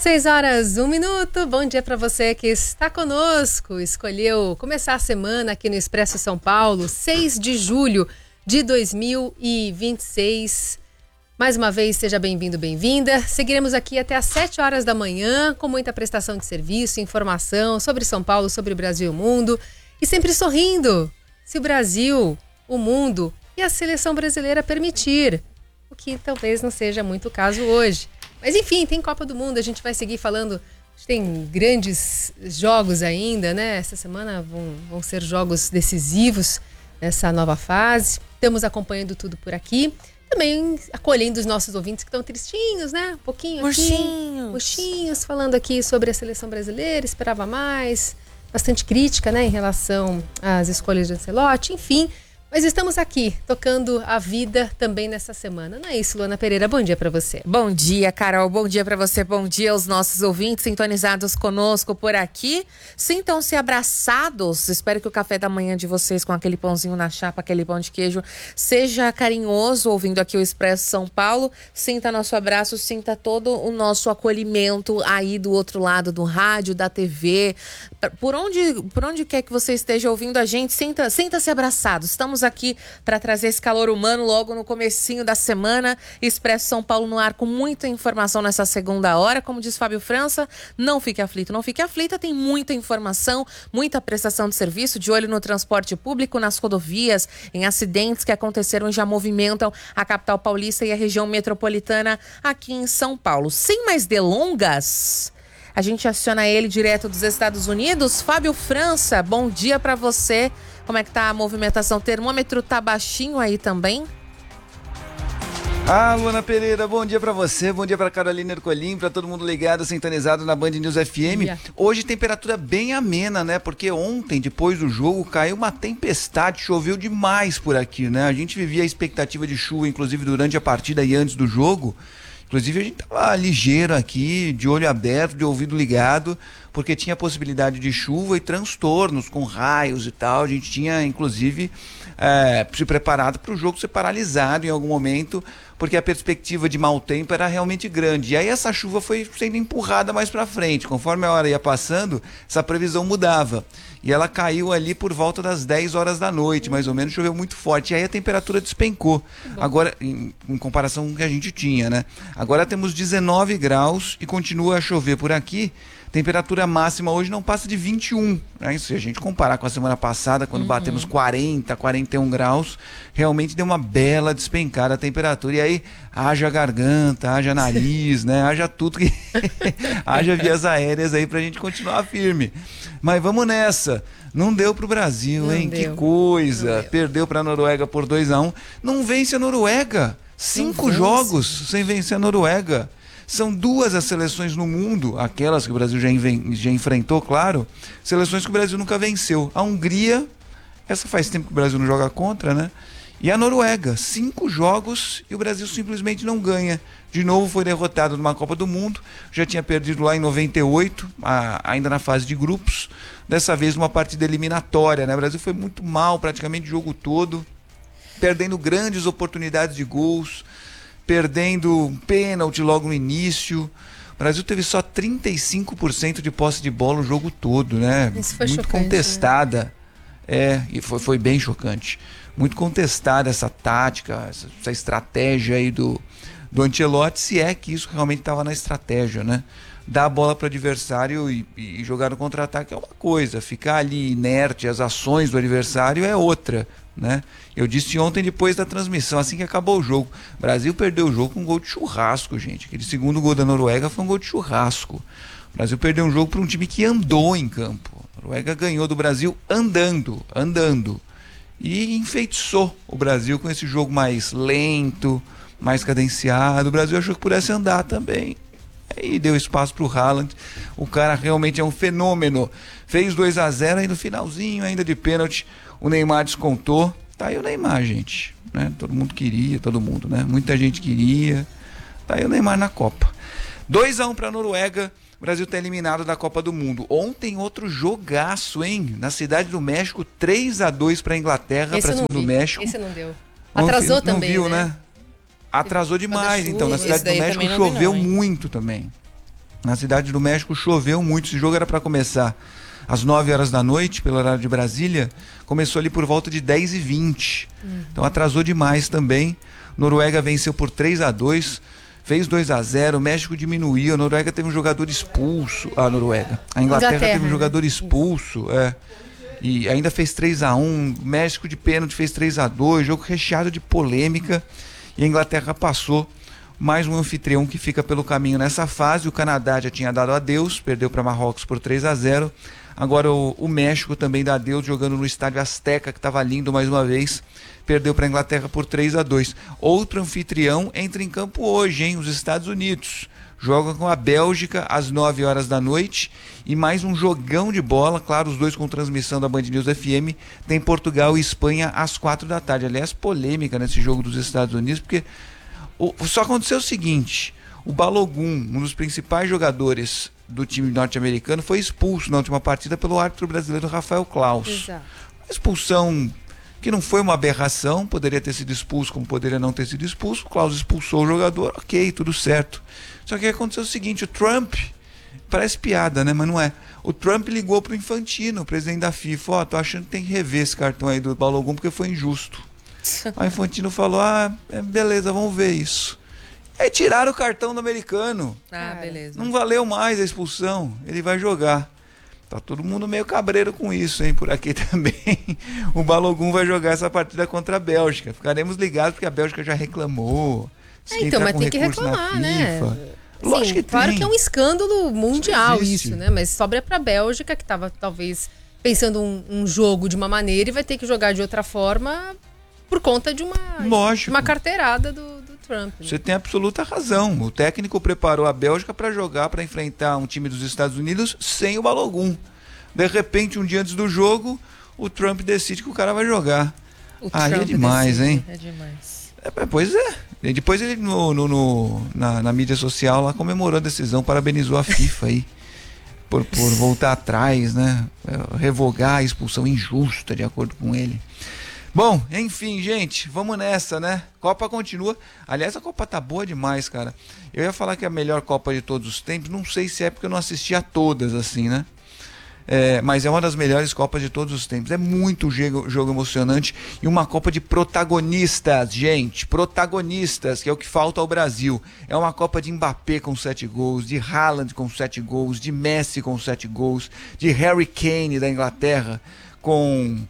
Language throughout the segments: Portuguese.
6 horas, 1 minuto. Bom dia para você que está conosco. Escolheu começar a semana aqui no Expresso São Paulo, 6 de julho de 2026. Mais uma vez, seja bem-vindo, bem-vinda. Seguiremos aqui até às 7 horas da manhã, com muita prestação de serviço, informação sobre São Paulo, sobre o Brasil e o mundo. E sempre sorrindo, se o Brasil, o mundo e a seleção brasileira permitir. O que talvez não seja muito o caso hoje. Mas enfim, tem Copa do Mundo, a gente vai seguir falando. Tem grandes jogos ainda, né? Essa semana vão ser jogos decisivos nessa nova fase. Estamos acompanhando tudo por aqui. Também acolhendo os nossos ouvintes que estão tristinhos, né? Um pouquinho aqui. Murchinhos, falando aqui sobre a seleção brasileira, esperava mais. Bastante crítica, né? Em relação às escolhas de Ancelotti, enfim. Mas estamos aqui, tocando a vida também nessa semana. Não é isso, Luana Pereira? Bom dia para você. Bom dia, Carol. Bom dia para você. Bom dia aos nossos ouvintes sintonizados conosco por aqui. Sintam-se abraçados. Espero que o café da manhã de vocês com aquele pãozinho na chapa, aquele pão de queijo, seja carinhoso, ouvindo aqui o Expresso São Paulo. Sinta nosso abraço, sinta todo o nosso acolhimento aí do outro lado do rádio, da TV. Por onde quer que você esteja ouvindo a gente, sinta-se abraçado. Estamos aqui para trazer esse calor humano logo no comecinho da semana. Expresso São Paulo no ar com muita informação nessa segunda hora. Como diz Fábio França, não fique aflito, não fique aflita. Tem muita informação, muita prestação de serviço, de olho no transporte público, nas rodovias, em acidentes que aconteceram e já movimentam a capital paulista e a região metropolitana aqui em São Paulo. Sem mais delongas, a gente aciona ele direto dos Estados Unidos. Fábio França, bom dia para você. Como é que tá a movimentação? O termômetro tá baixinho aí também? Luana Pereira, bom dia pra você, bom dia pra Carolina Ercolim, pra todo mundo ligado, sintonizado na Band News FM. Hoje temperatura bem amena, né? Porque ontem, depois do jogo, caiu uma tempestade, choveu demais por aqui, né? A gente vivia a expectativa de chuva, inclusive durante a partida e antes do jogo. Inclusive a gente tava ligeiro aqui, de olho aberto, de ouvido ligado, porque tinha possibilidade de chuva e transtornos com raios e tal. A gente tinha, inclusive, se preparado para o jogo ser paralisado em algum momento, porque a perspectiva de mau tempo era realmente grande. E aí essa chuva foi sendo empurrada mais para frente. Conforme a hora ia passando, essa previsão mudava. E ela caiu ali por volta das 10 horas da noite, mais ou menos, choveu muito forte. E aí a temperatura despencou. Agora, em comparação com o que a gente tinha, né? Agora temos 19 graus e continua a chover por aqui. Temperatura máxima hoje não passa de 21, né? Se a gente comparar com a semana passada, quando batemos 40, 41 graus, realmente deu uma bela despencada a temperatura. E aí, haja garganta, haja nariz, né? Haja tudo que... haja vias aéreas aí pra gente continuar firme. Mas vamos nessa. Não deu pro Brasil, hein? Que coisa. Perdeu pra Noruega por 2-1. Não vence a Noruega. 5 jogos sem vencer a Noruega. São 2 as seleções no mundo, aquelas que o Brasil já enfrentou, claro, seleções que o Brasil nunca venceu. A Hungria, essa faz tempo que o Brasil não joga contra, né? E a Noruega, 5 jogos e o Brasil simplesmente não ganha. De novo foi derrotado numa Copa do Mundo, já tinha perdido lá em 98, ainda na fase de grupos, dessa vez numa partida eliminatória, né? O Brasil foi muito mal praticamente o jogo todo, perdendo grandes oportunidades de gols, perdendo um pênalti logo no início. O Brasil teve só 35% de posse de bola o jogo todo, né? Isso foi muito chocante, contestada. Né? E foi bem chocante. Muito contestada essa tática, essa estratégia aí do Ancelotti, se é que isso realmente estava na estratégia, né? Dar a bola para o adversário e jogar no contra-ataque é uma coisa, ficar ali inerte, as ações do adversário é outra, né? Eu disse ontem depois da transmissão, assim que acabou o jogo, o Brasil perdeu o jogo com um gol de churrasco, gente. Aquele segundo gol da Noruega foi um gol de churrasco. O Brasil perdeu um jogo para um time que andou em campo. A Noruega ganhou do Brasil andando. E enfeitiçou o Brasil com esse jogo mais lento, mais cadenciado. O Brasil achou que pudesse andar também. Aí deu espaço pro Haaland. O cara realmente é um fenômeno. Fez 2-0 aí no finalzinho, ainda de pênalti. O Neymar descontou. Tá aí o Neymar, gente. Né? Todo mundo queria, né? Muita gente queria. Tá aí o Neymar na Copa. 2-1 pra Noruega. O Brasil tá eliminado da Copa do Mundo. Ontem outro jogaço, hein? Na Cidade do México, 3-2 pra Inglaterra, pra cima do México. Esse não deu. Atrasou não também, viu, né? Atrasou demais, então. Na Cidade do México choveu muito também. Na cidade do México choveu muito, esse jogo era para começar às 9 horas da noite, pelo horário de Brasília, começou ali por volta de 10h20. Então atrasou demais também. Noruega venceu por 3-2, fez 2-0, o México diminuiu, a Noruega teve um jogador expulso, a Inglaterra teve um jogador expulso, e ainda fez 3-1, México de pênalti fez 3-2, jogo recheado de polêmica, e a Inglaterra passou. Mais um anfitrião que fica pelo caminho nessa fase. O Canadá já tinha dado adeus, perdeu para Marrocos por 3-0. Agora o México também dá adeus, jogando no estádio Azteca, que estava lindo mais uma vez. Perdeu para a Inglaterra por 3-2. Outro anfitrião entra em campo hoje, hein? Os Estados Unidos. Joga com a Bélgica às 9 horas da noite. E mais um jogão de bola, claro, os dois com transmissão da Band News FM. Tem Portugal e Espanha às 4 da tarde. Aliás, polêmica nesse jogo dos Estados Unidos, porque só aconteceu o seguinte: o Balogun, um dos principais jogadores do time norte-americano, foi expulso na última partida pelo árbitro brasileiro Rafael Claus. Exato. Uma expulsão que não foi uma aberração, poderia ter sido expulso como poderia não ter sido expulso. O Claus expulsou o jogador, ok, tudo certo. Só que aconteceu o seguinte: o Trump, parece piada, né, mas não é. O Trump ligou pro Infantino, o presidente da FIFA: tô achando que tem que rever esse cartão aí do Balogun porque foi injusto. Aí o Infantino falou: beleza, vamos ver isso. Aí tiraram o cartão do americano. Beleza. Não valeu mais a expulsão, ele vai jogar. Tá todo mundo meio cabreiro com isso, hein, por aqui também. O Balogun vai jogar essa partida contra a Bélgica. Ficaremos ligados porque a Bélgica já reclamou. Então, mas tem que reclamar, né? Lógico que claro tem. que é um escândalo mundial isso, né? Mas sobra pra Bélgica, que tava talvez pensando um jogo de uma maneira e vai ter que jogar de outra forma por conta de uma carteirada do Trump. Né? Você tem absoluta razão. O técnico preparou a Bélgica para jogar, para enfrentar um time dos Estados Unidos sem o Balogun. De repente, um dia antes do jogo, o Trump decide que o cara vai jogar. É demais, hein? É demais. Pois é. E depois ele na mídia social lá comemorou a decisão, parabenizou a FIFA aí por voltar atrás, né? Revogar a expulsão injusta, de acordo com ele. Bom, enfim, gente, vamos nessa, né? Copa continua. Aliás, a Copa tá boa demais, cara. Eu ia falar que é a melhor Copa de todos os tempos. Não sei se é porque eu não assisti a todas, assim, né? Mas é uma das melhores Copas de todos os tempos. É muito jogo emocionante. E uma Copa de protagonistas, gente. Protagonistas, que é o que falta ao Brasil. É uma Copa de Mbappé com 7 gols, de Haaland com 7 gols, de Messi com 7 gols, de Harry Kane da Inglaterra com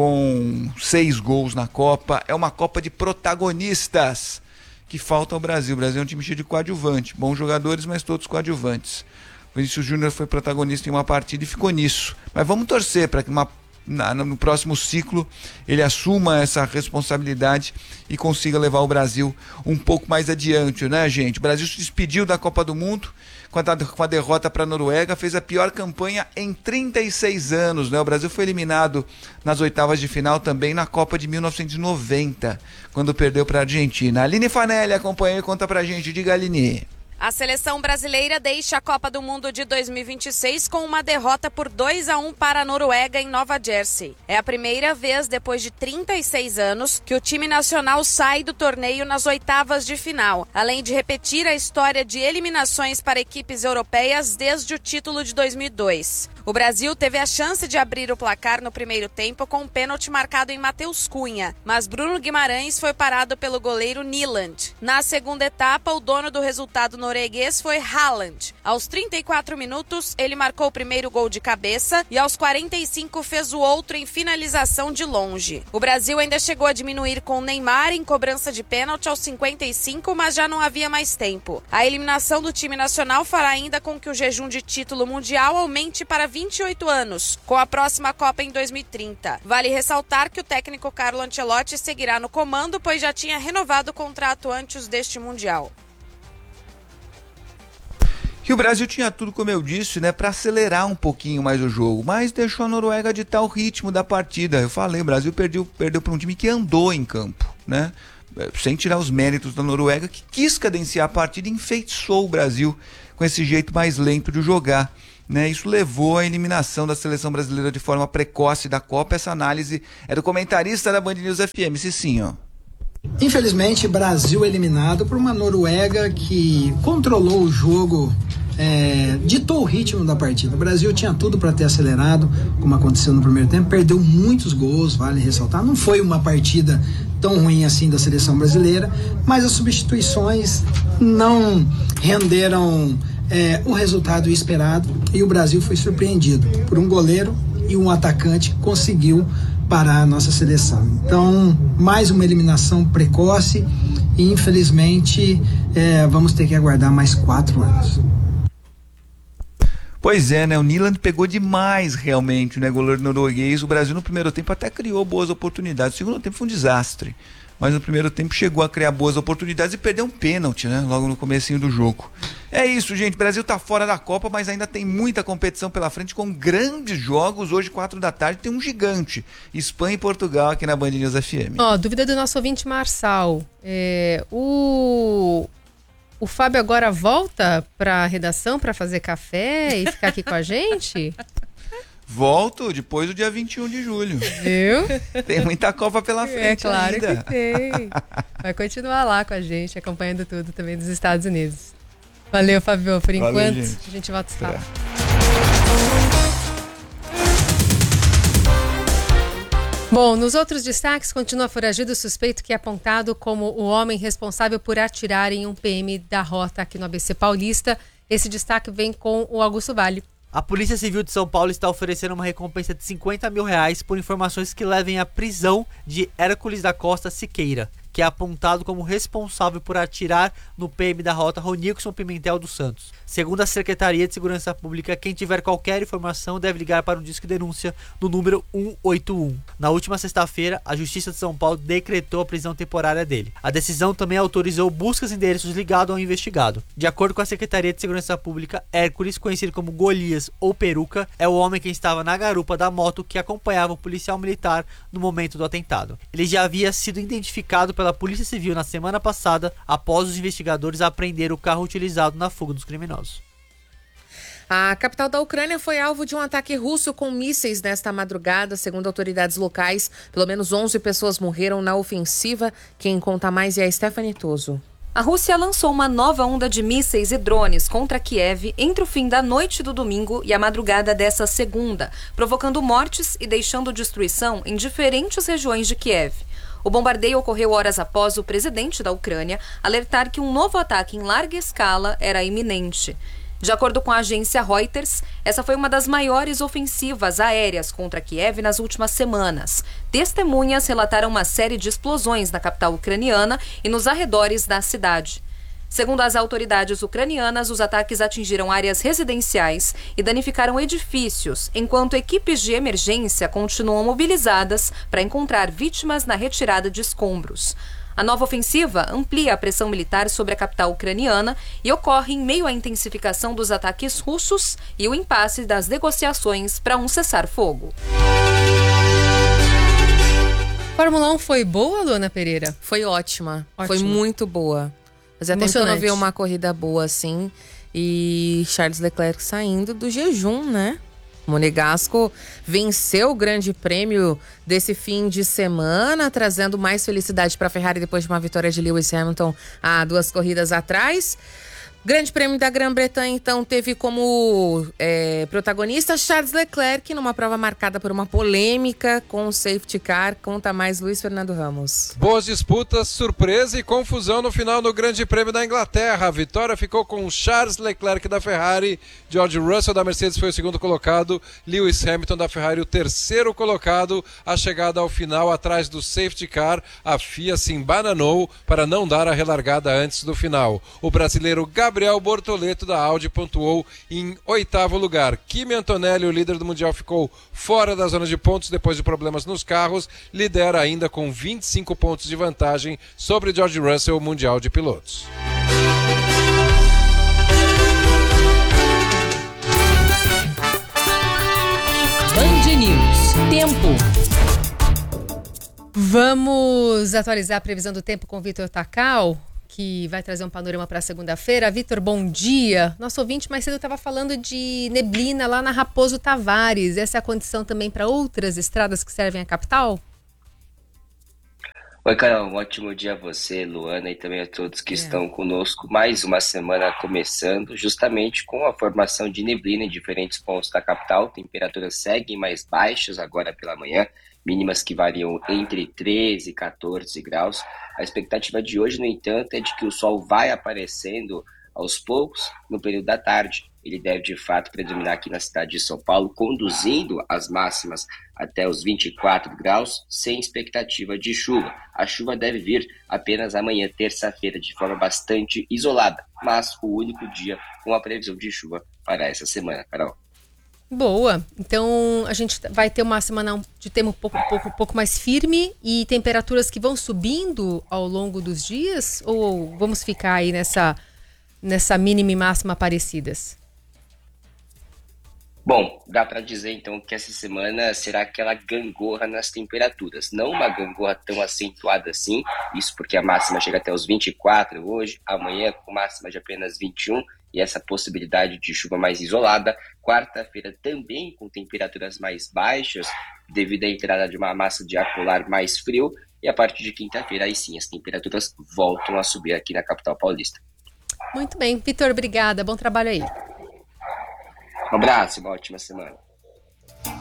6 gols na Copa. É uma Copa de protagonistas que falta ao Brasil. O Brasil é um time cheio de coadjuvante. Bons jogadores, mas todos coadjuvantes. O Vinícius Júnior foi protagonista em uma partida e ficou nisso. Mas vamos torcer para que no próximo ciclo ele assuma essa responsabilidade e consiga levar o Brasil um pouco mais adiante, né, gente? O Brasil se despediu da Copa do Mundo com a derrota para a Noruega, fez a pior campanha em 36 anos, né? O Brasil foi eliminado nas oitavas de final também na Copa de 1990, quando perdeu para a Argentina. Aline Fanelli acompanhou e conta pra gente. Diga, Aline. A seleção brasileira deixa a Copa do Mundo de 2026 com uma derrota por 2-1 para a Noruega em Nova Jersey. É a primeira vez depois de 36 anos que o time nacional sai do torneio nas oitavas de final, além de repetir a história de eliminações para equipes europeias desde o título de 2002. O Brasil teve a chance de abrir o placar no primeiro tempo com um pênalti marcado em Matheus Cunha, mas Bruno Guimarães foi parado pelo goleiro Nyland. Na segunda etapa, o dono do resultado norueguês foi Haaland. Aos 34 minutos, ele marcou o primeiro gol de cabeça e aos 45 fez o outro em finalização de longe. O Brasil ainda chegou a diminuir com Neymar em cobrança de pênalti aos 55, mas já não havia mais tempo. A eliminação do time nacional fará ainda com que o jejum de título mundial aumente para 28 anos, com a próxima Copa em 2030. Vale ressaltar que o técnico Carlo Ancelotti seguirá no comando, pois já tinha renovado o contrato antes deste Mundial. Que o Brasil tinha tudo, como eu disse, né, para acelerar um pouquinho mais o jogo, mas deixou a Noruega ditar o ritmo da partida. Eu falei, o Brasil perdeu para um time que andou em campo, né? Sem tirar os méritos da Noruega, que quis cadenciar a partida e enfeitiçou o Brasil com esse jeito mais lento de jogar. Né, isso levou à eliminação da seleção brasileira de forma precoce da Copa. Essa análise é do comentarista da Band News FM, Cicinho. Infelizmente, Brasil eliminado por uma Noruega que controlou o jogo ditou o ritmo da partida. O Brasil tinha tudo para ter acelerado, como aconteceu no primeiro tempo, perdeu muitos gols, vale ressaltar. Não foi uma partida tão ruim assim da seleção brasileira, mas as substituições não renderam o resultado esperado e o Brasil foi surpreendido por um goleiro e um atacante que conseguiu parar a nossa seleção. Então, mais uma eliminação precoce e infelizmente vamos ter que aguardar mais 4 anos. Pois é, né? O Nyland pegou demais realmente, né? Goleiro norueguês. O Brasil no primeiro tempo até criou boas oportunidades. No segundo tempo foi um desastre. Mas no primeiro tempo chegou a criar boas oportunidades e perdeu um pênalti, né? Logo no comecinho do jogo. É isso, gente. O Brasil tá fora da Copa, mas ainda tem muita competição pela frente com grandes jogos. Hoje, 4 da tarde, tem um gigante. Espanha e Portugal aqui na Band News FM. Dúvida do nosso ouvinte Marçal. O Fábio agora volta para a redação para fazer café e ficar aqui com a gente? Volto depois do dia 21 de julho. Viu? Tem muita Copa pela frente claro ainda. Que tem. Vai continuar lá com a gente, acompanhando tudo também dos Estados Unidos. Valeu, Fábio. Por enquanto, gente. A gente volta a se falar. Bom, nos outros destaques, continua foragido o suspeito que é apontado como o homem responsável por atirar em um PM da rota aqui no ABC Paulista. Esse destaque vem com o Augusto Vale. A Polícia Civil de São Paulo está oferecendo uma recompensa de R$50 mil por informações que levem à prisão de Hércules da Costa Siqueira, que é apontado como responsável por atirar no PM da rota Ronilson Pimentel dos Santos. Segundo a Secretaria de Segurança Pública, quem tiver qualquer informação deve ligar para o Disque Denúncia no número 181. Na última sexta-feira, a Justiça de São Paulo decretou a prisão temporária dele. A decisão também autorizou buscas em endereços ligados ao investigado. De acordo com a Secretaria de Segurança Pública, Hércules, conhecido como Golias ou Peruca, é o homem que estava na garupa da moto que acompanhava o policial militar no momento do atentado. Ele já havia sido identificado pela Polícia Civil na semana passada, após os investigadores apreenderem o carro utilizado na fuga dos criminosos. A capital da Ucrânia foi alvo de um ataque russo com mísseis nesta madrugada. Segundo autoridades locais, pelo menos 11 pessoas morreram na ofensiva. Quem conta mais é a Stephanie Toso. A Rússia lançou uma nova onda de mísseis e drones contra Kiev entre o fim da noite do domingo e a madrugada dessa segunda, provocando mortes e deixando destruição em diferentes regiões de Kiev. O bombardeio ocorreu horas após o presidente da Ucrânia alertar que um novo ataque em larga escala era iminente. De acordo com a agência Reuters, essa foi uma das maiores ofensivas aéreas contra Kiev nas últimas semanas. Testemunhas relataram uma série de explosões na capital ucraniana e nos arredores da cidade. Segundo as autoridades ucranianas, os ataques atingiram áreas residenciais e danificaram edifícios, enquanto equipes de emergência continuam mobilizadas para encontrar vítimas na retirada de escombros. A nova ofensiva amplia a pressão militar sobre a capital ucraniana e ocorre em meio à intensificação dos ataques russos e o impasse das negociações para um cessar-fogo. Fórmula 1 foi boa, Luana Pereira? Foi ótima. Foi muito boa. Fazia tempo que eu não vi uma corrida boa assim. E Charles Leclerc saindo do jejum, né? Monegasco venceu o grande prêmio desse fim de semana, trazendo mais felicidade para a Ferrari depois de uma vitória de Lewis Hamilton há 2 corridas atrás. Grande Prêmio da Grã-Bretanha, então, teve como protagonista Charles Leclerc, numa prova marcada por uma polêmica com o safety car. Conta mais, Luiz Fernando Ramos. Boas disputas, surpresa e confusão no final do Grande Prêmio da Inglaterra. A vitória ficou com Charles Leclerc da Ferrari, George Russell da Mercedes foi o segundo colocado, Lewis Hamilton da Ferrari o terceiro colocado. A chegada ao final atrás do safety car, a FIA se embananou para não dar a relargada antes do final. O brasileiro Gabriel Bortoleto da Audi pontuou em 8º lugar. Kimi Antonelli, o líder do Mundial, ficou fora da zona de pontos depois de problemas nos carros. Lidera ainda com 25 pontos de vantagem sobre George Russell, o Mundial de Pilotos. Band News. Tempo. Vamos atualizar a previsão do tempo com o Vitor Tacal, que vai trazer um panorama para segunda-feira. Vitor, bom dia. Nosso ouvinte mais cedo estava falando de neblina lá na Raposo Tavares. Essa é a condição também para outras estradas que servem à capital? Oi, Carol, um ótimo dia a você, Luana, e também a todos que estão conosco. Mais uma semana começando, justamente com a formação de neblina em diferentes pontos da capital. Temperaturas seguem mais baixas agora pela manhã, mínimas que variam entre 13 e 14 graus. A expectativa de hoje, no entanto, é de que o sol vai aparecendo aos poucos no período da tarde. Ele deve, de fato, predominar aqui na cidade de São Paulo, conduzindo as máximas até os 24 graus, sem expectativa de chuva. A chuva deve vir apenas amanhã, terça-feira, de forma bastante isolada, mas o único dia com a previsão de chuva para essa semana, Carol. Boa. Então, a gente vai ter uma semana de tempo um pouco mais firme e temperaturas que vão subindo ao longo dos dias? Ou vamos ficar aí nessa mínima e máxima parecidas? Bom, dá para dizer então que essa semana será aquela gangorra nas temperaturas. Não uma gangorra tão acentuada assim, isso porque a máxima chega até os 24 hoje, amanhã com máxima de apenas 21 e essa possibilidade de chuva mais isolada. Quarta-feira também com temperaturas mais baixas devido à entrada de uma massa de ar polar mais frio e a partir de quinta-feira aí sim as temperaturas voltam a subir aqui na capital paulista. Muito bem. Vitor, obrigada. Bom trabalho aí. Um abraço e uma ótima semana.